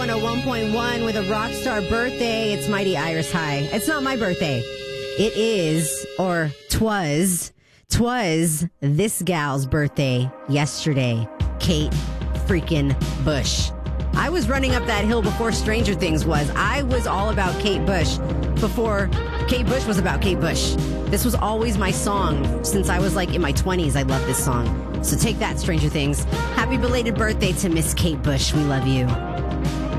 101.1 with a rock star birthday. It's Mighty Iris High. It's not my birthday. It is, or twas this gal's birthday yesterday. Kate freaking Bush. I was running up that hill before Stranger Things was. I was all about Kate Bush before Kate Bush was about Kate Bush. This was always my song since I was like in my 20s. I love this song. So take that, Stranger Things. Happy belated birthday to Miss Kate Bush. We love you.